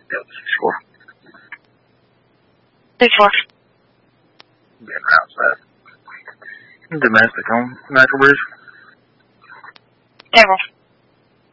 6-4. 6-4. Getting outside. Domestic on Natural Bridge. Table.